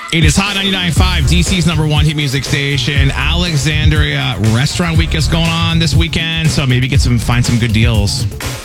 It is Hot 99.5, DC's number one hit music station. Alexandria Restaurant Week is going on this weekend, so maybe find some good deals.